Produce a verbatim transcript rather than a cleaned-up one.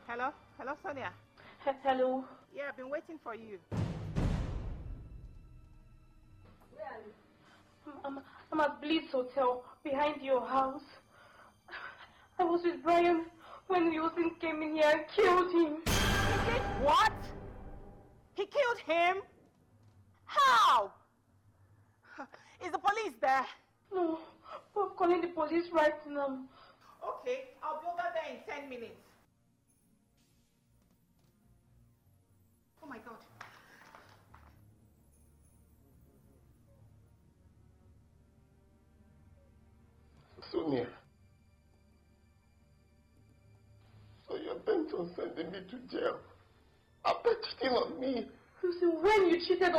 Hello? Hello, Sonia? He hello? Yeah, I've been waiting for you. Where are you? I'm, I'm at Bliss Hotel, behind your house. I was with Brian when Wilson came in here and killed him. He did what? He killed him? How? Is the police there? No, we're calling the police right now. Okay, I'll be over there in ten minutes. Oh my God. Sonia. So you're bent on sending me to jail after cheating on me. Wilson, when you cheated